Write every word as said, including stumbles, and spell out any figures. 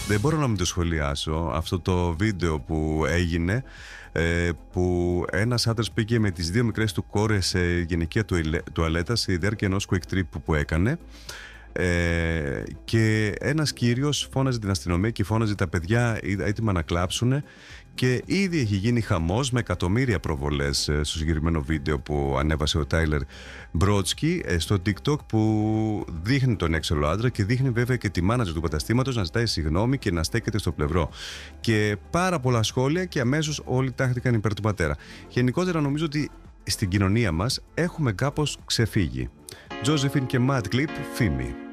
Δεν μπορώ να μην το σχολιάσω αυτό το βίντεο που έγινε, ε, που ένας άντρας πήγε με τις δύο μικρές του κόρες σε γενικεία τουαλέτα στη διάρκεια ενός quick trip που έκανε. Ε, και ένας κύριος φώναζε την αστυνομία και φώναζε τα παιδιά έτοιμα να κλάψουν, και ήδη έχει γίνει χαμός με εκατομμύρια προβολές στο συγκεκριμένο βίντεο που ανέβασε ο Τάιλερ Μπρότσκι στο TikTok, που δείχνει τον έξαλλο άντρα και δείχνει βέβαια και τη μάνατζερ του καταστήματος να ζητάει συγγνώμη και να στέκεται στο πλευρό, και πάρα πολλά σχόλια, και αμέσως όλοι τάχθηκαν υπέρ του πατέρα. Γενικότερα νομίζω ότι στην κοινωνία μας έχουμε κάπως ξεφύγει. Josephine και Mad Clip, φήμη.